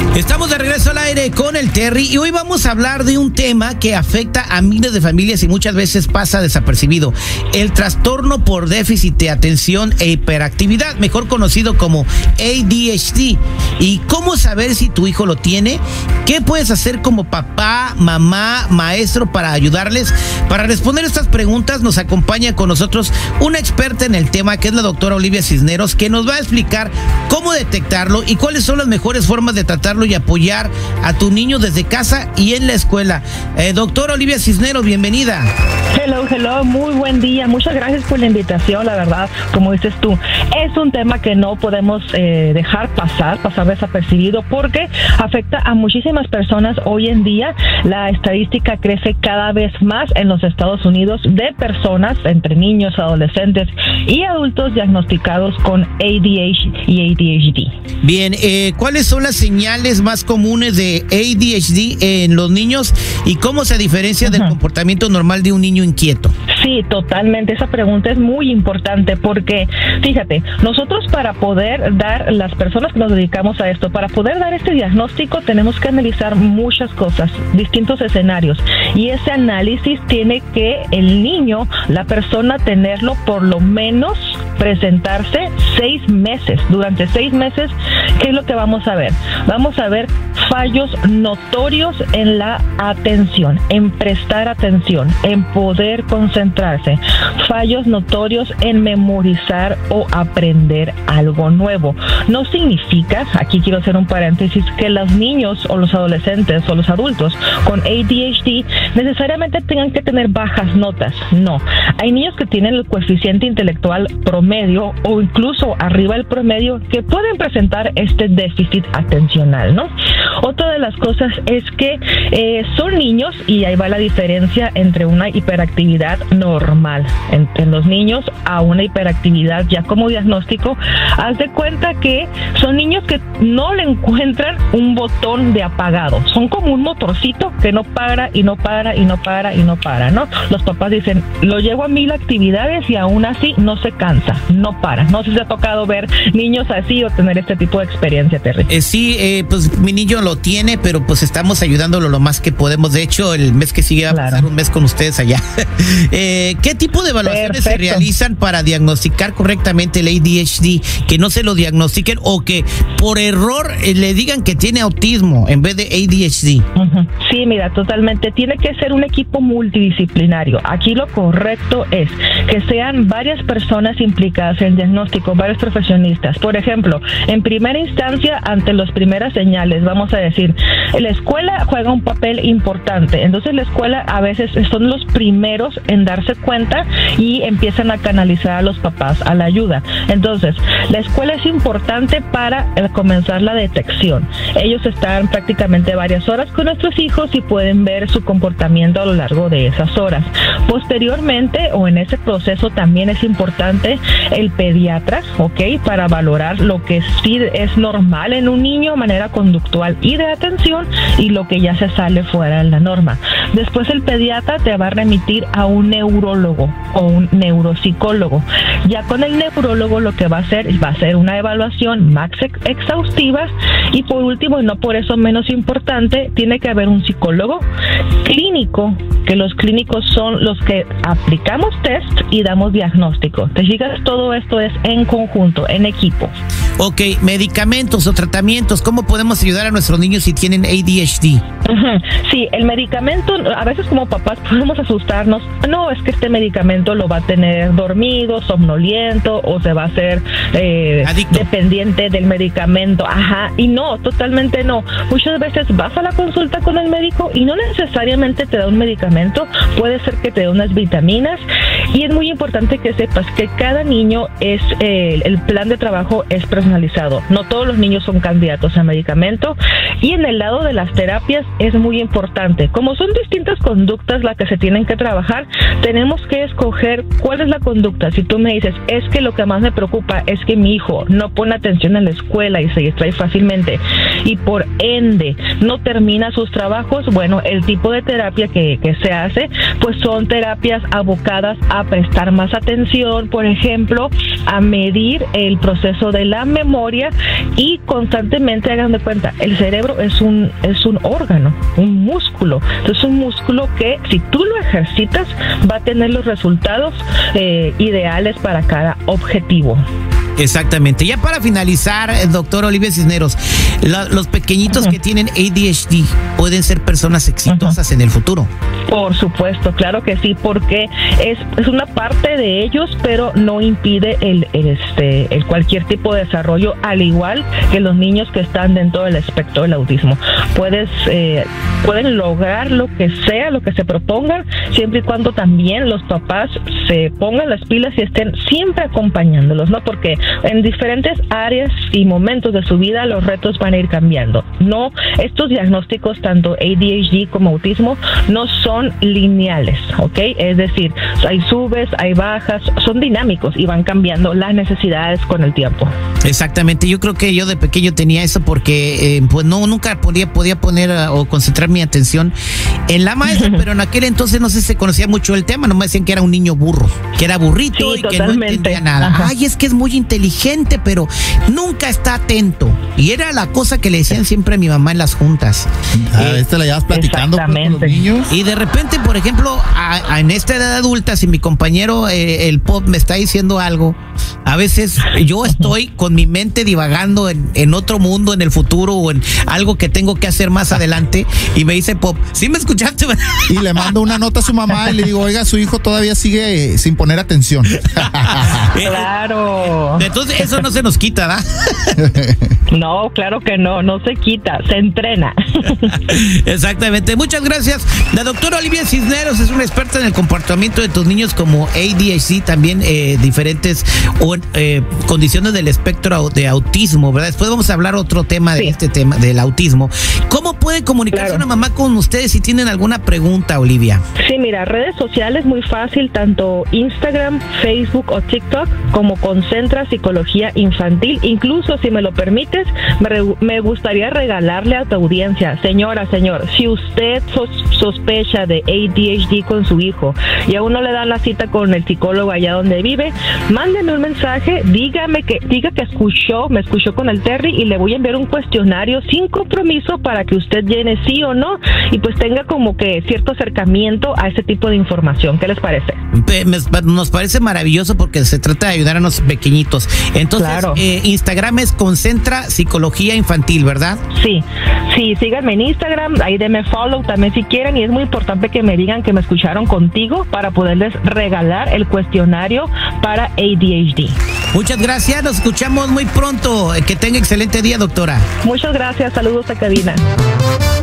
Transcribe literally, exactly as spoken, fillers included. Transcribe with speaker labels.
Speaker 1: Estamos de regreso al aire con el Terry y hoy vamos a hablar de un tema que afecta a miles de familias y muchas veces pasa desapercibido: el trastorno por déficit de atención e hiperactividad, mejor conocido como A D H D. ¿Y cómo saber si tu hijo lo tiene? ¿Qué puedes hacer como papá, mamá, maestro para ayudarles? Para responder estas preguntas nos acompaña con nosotros una experta en el tema, que es la doctora Olivia Cisneros, que nos va a explicar cómo detectarlo y cuáles son las mejores formas de tratarlo y apoyar a tu niño desde casa y en la escuela. Eh, doctora Olivia Cisneros, bienvenida.
Speaker 2: Hello, hello, muy buen día. Muchas gracias por la invitación. La verdad, como dices tú, es un tema que no podemos eh, dejar pasar, pasar desapercibido, porque afecta a muchísimas personas. Hoy en día la estadística crece cada vez más en los Estados Unidos de personas, entre niños, adolescentes y adultos, diagnosticados con A D H y A D H D.
Speaker 1: Bien, eh, ¿cuáles son las señales más comunes de A D H D en los niños y cómo se diferencia uh-huh. del comportamiento normal de un niño inquieto?
Speaker 2: Sí, totalmente. Esa pregunta es muy importante porque, fíjate, nosotros para poder dar, las personas que nos dedicamos a esto, para poder dar este diagnóstico tenemos que analizar muchas cosas, distintos escenarios, y ese análisis tiene que el niño, la persona, tenerlo por lo menos presentarse seis meses. Durante seis meses, ¿qué es lo que vamos a ver? Vamos a ver fallos notorios en la atención, en prestar atención, en poder concentrarse, fallos notorios en memorizar o aprender algo nuevo. No significa, aquí quiero hacer un paréntesis, que los niños o los adolescentes o los adultos con A D H D necesariamente tengan que tener bajas notas. No, hay niños que tienen el coeficiente intelectual promedio o incluso arriba del promedio que pueden presentar este déficit atencional, ¿no? Otra de las cosas es que eh, son niños, y ahí va la diferencia entre una hiperactividad normal entre los niños a una hiperactividad ya como diagnóstico. Haz de cuenta que son niños que no le encuentran un botón de apagado, son como un motorcito que no para y no para y no para y no para, ¿no? Los papás dicen, lo llevo a mil actividades y aún así no se cansa, no para. No sé si te ha tocado ver niños así o tener este tipo de experiencia, Terry.
Speaker 1: Eh, sí, eh, pues mi niño lo tiene, pero pues estamos ayudándolo lo más que podemos. De hecho, el mes que sigue va claro. a pasar un mes con ustedes allá. eh, ¿Qué tipo de evaluaciones Perfecto. se realizan para diagnosticar correctamente el A D H D? Que no se lo diagnostiquen o que por error eh, le digan que tiene autismo en vez de A D H D.
Speaker 2: Uh-huh. Sí, mira, totalmente. Tiene que ser un equipo multidisciplinario. Aquí lo correcto es que sean varias personas implicadas en el diagnóstico, varios profesionistas. Por ejemplo, en primera instancia, ante las primeras señales, vamos a decir, la escuela juega un papel importante. Entonces la escuela a veces son los primeros en darse cuenta y empiezan a canalizar a los papás a la ayuda. Entonces, la escuela es importante para comenzar la detección. Ellos están prácticamente varias horas con nuestros hijos y pueden ver su comportamiento a lo largo de esas horas. Posteriormente, o en ese proceso, también es importante el pediatra, ¿ok? Para valorar lo que sí es normal en un niño, manera conductual y de atención, y lo que ya se sale fuera de la norma. Después el pediatra te va a remitir a un neurólogo o un neuropsicólogo. Ya con el neurólogo lo que va a hacer va a ser una evaluación más ex exhaustiva, y por último, y no por eso menos importante, tiene que haber un psicólogo clínico, que los clínicos son los que aplicamos test y damos diagnóstico. Te fijas, todo esto es en conjunto, en equipo.
Speaker 1: Ok, medicamentos o tratamientos, ¿cómo podemos ayudar a nuestros niños si tienen A D H D?
Speaker 2: Uh-huh. Sí, el medicamento, a veces como papás podemos asustarnos. No, es que este medicamento lo va a tener dormido, somnoliento, o se va a hacer eh, dependiente del medicamento. Ajá, y no, totalmente no. Muchas veces vas a la consulta con el médico y no necesariamente te da un medicamento, puede ser que te dé unas vitaminas, y es muy importante que sepas que cada niño es, eh, el plan de trabajo es personalizado. No todos los niños son candidatos a medicamento, y en el lado de las terapias es muy importante. Como son distintas conductas las que se tienen que trabajar, tenemos que escoger cuál es la conducta. Si tú me dices, es que lo que más me preocupa es que mi hijo no pone atención en la escuela y se distrae fácilmente y por ende no termina sus trabajos, bueno, el tipo de terapia que, que se hace, pues son terapias abocadas a prestar más atención, por ejemplo, a medir el proceso de la memoria y constantemente, hagan de cuenta, el cerebro es un, es un órgano, un músculo. Entonces, un músculo que si tú lo ejercitas va a tener los resultados eh, ideales para cada objetivo.
Speaker 1: Exactamente. Ya para finalizar, doctor Olivia Cisneros, la, los pequeñitos uh-huh. que tienen A D H D pueden ser personas exitosas uh-huh. en el futuro.
Speaker 2: Por supuesto, claro que sí, porque es, es una parte de ellos, pero no impide el, el, este, el cualquier tipo de desarrollo, al igual que los niños que están dentro del espectro del autismo. Puedes, eh, pueden lograr lo que sea, lo que se propongan, siempre y cuando también los papás se pongan las pilas y estén siempre acompañándolos, ¿no? Porque en diferentes áreas y momentos de su vida los retos van a ir cambiando. No, estos diagnósticos, tanto A D H D como autismo, no son lineales, ¿ok? Es decir, hay subes, hay bajas, son dinámicos y van cambiando las necesidades con el tiempo.
Speaker 1: Exactamente, yo creo que yo de pequeño tenía eso porque eh, pues no, nunca podía, podía poner uh, o concentrar mi atención en la maestra, pero en aquel entonces no sé si se conocía mucho el tema, nomás decían que era un niño burro, que era burrito sí, y totalmente. Que no entendía nada. Ajá. Ay, es que es muy inteligente, pero nunca está atento. Y era la cosa que le decían siempre a mi mamá en las juntas.
Speaker 3: Ah, eh, esta la llevas platicando con los niños.
Speaker 1: Y de repente, por ejemplo, a, a, en esta edad adulta, si mi compañero, eh, el pop, me está diciendo algo, a veces yo estoy con mi mente divagando en, en otro mundo, en el futuro, o en algo que tengo que hacer más adelante, y me dice pop, ¿sí me escuchaste?
Speaker 3: Y le mando una nota a su mamá y le digo, oiga, su hijo todavía sigue sin poner atención.
Speaker 2: Claro.
Speaker 1: Entonces eso no se nos quita, ¿verdad?
Speaker 2: No, claro que no, no se quita, se entrena.
Speaker 1: Exactamente, muchas gracias. La doctora Olivia Cisneros es una experta en el comportamiento de tus niños como A D H D, también eh, diferentes o, eh, condiciones del espectro de autismo, ¿verdad? Después vamos a hablar otro tema de sí. este tema del autismo. ¿Cómo puede comunicarse claro. una mamá con ustedes si tienen alguna pregunta, Olivia?
Speaker 2: Sí, mira, redes sociales muy fácil, tanto Instagram, Facebook o TikTok, como Concentra Psicología Infantil. Incluso, si me lo permites, me, re- me gustaría regalarle a tu audiencia, señora, señor, si usted sos- sospecha de A D H D con su hijo y aún no le dan la cita con el psicólogo allá donde vive, mándeme un mensaje, dígame que diga que escuchó, me escuchó con el Terry, y le voy a enviar un cuestionario sin compromiso para que usted llene sí o no y pues tenga como que cierto acercamiento a ese tipo de información. ¿Qué les parece?
Speaker 1: Nos parece maravilloso porque se trata de ayudar a los pequeñitos. Entonces, claro. eh, Instagram es Concentra Psicología Infantil, ¿verdad?
Speaker 2: Sí, sí, síganme en Instagram, ahí denme follow también si quieren, y es muy importante que me digan que me escucharon contigo para poderles regalar el cuestionario para A D H D.
Speaker 1: Muchas gracias, nos escuchamos muy pronto. Que tenga excelente día, doctora.
Speaker 2: Muchas gracias, saludos a cabina.